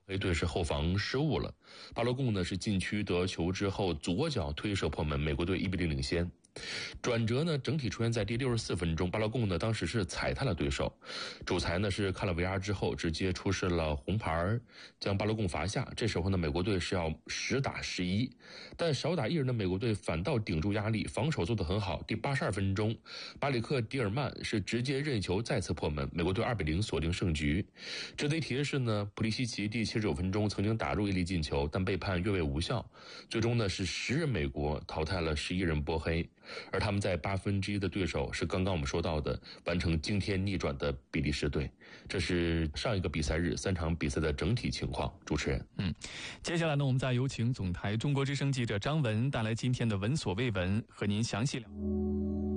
黑队是后防失误了，巴洛贡呢是禁区得球之后左脚推射破门，美国队1-0领先。转折呢整体出现在第64分钟，巴洛贡呢当时是踩踏了对手，主裁呢是看了 VR 之后直接出示了红牌，将巴洛贡罚下。这时候呢美国队是要10打11，但少打1人的美国队反倒顶住压力，防守做得很好。第82分钟，巴里克迪尔曼是直接任意球再次破门，美国队2-0锁定胜局。值得一提的是呢，普利西奇第79分钟曾经打入一粒进球，但被判越位无效，最终呢是10人美国淘汰了11人波黑，而他们在1/8的对手是刚刚我们说到的完成惊天逆转的比利时队。这是上一个比赛日3场比赛的整体情况。主持人， 接下来呢，我们再有请总台中国之声记者张文带来今天的闻所未闻，和您详细聊。